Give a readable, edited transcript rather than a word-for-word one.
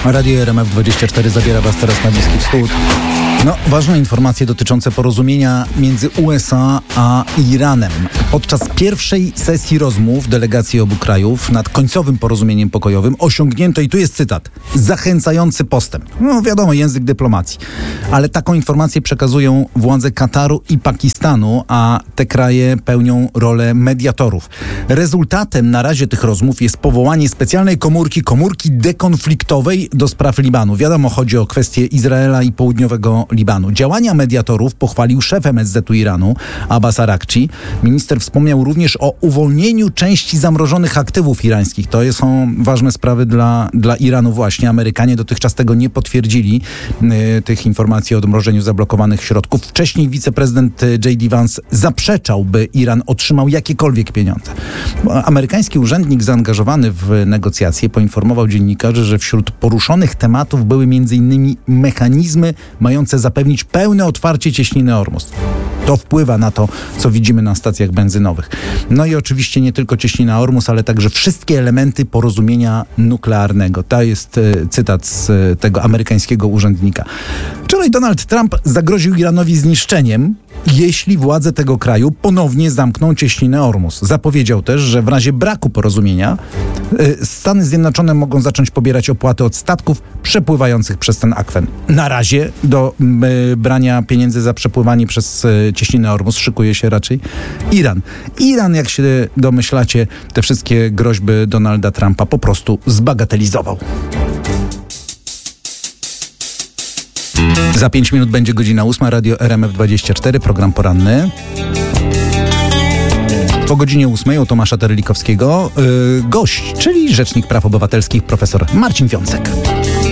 Radio RMF24 zabiera Was teraz na Bliski Wschód. Ważne informacje dotyczące porozumienia między USA a Iranem. Podczas pierwszej sesji rozmów delegacji obu krajów nad końcowym porozumieniem pokojowym osiągnięto, i tu jest cytat, zachęcający postęp. Wiadomo, język dyplomacji. Ale taką informację przekazują władze Kataru i Pakistanu, a te kraje pełnią rolę mediatorów. Rezultatem na razie tych rozmów jest powołanie specjalnej komórki dekonfliktowej do spraw Libanu. Wiadomo, chodzi o kwestię Izraela i południowego Libanu. Działania mediatorów pochwalił szef MSZ-u Iranu, Abbas Araghchi. Minister wspomniał również o uwolnieniu części zamrożonych aktywów irańskich. To są ważne sprawy dla Iranu właśnie. Amerykanie dotychczas tego nie potwierdzili, tych informacji o odmrożeniu zablokowanych środków. Wcześniej wiceprezydent J.D. Vance zaprzeczał, by Iran otrzymał jakiekolwiek pieniądze. Amerykański urzędnik zaangażowany w negocjacje poinformował dziennikarzy, że wśród poruszonych tematów były m.in. mechanizmy mające zapewnić pełne otwarcie cieśniny Ormus. To wpływa na to, co widzimy na stacjach benzynowych. I oczywiście nie tylko cieśnina Ormus, ale także wszystkie elementy porozumienia nuklearnego. To jest cytat z tego amerykańskiego urzędnika. Wczoraj Donald Trump zagroził Iranowi zniszczeniem, jeśli władze tego kraju ponownie zamkną cieśninę Ormus. Zapowiedział też, że w razie braku porozumienia Stany Zjednoczone mogą zacząć pobierać opłaty od statków przepływających przez ten akwen. Na razie do brania pieniędzy za przepływanie przez cieśninę Ormus szykuje się raczej Iran. Iran, jak się domyślacie, te wszystkie groźby Donalda Trumpa po prostu zbagatelizował. Za 5 minut będzie godzina 8, Radio RMF24, program poranny. Po godzinie 8 u Tomasza Terlikowskiego gość, czyli Rzecznik Praw Obywatelskich profesor Marcin Wiącek.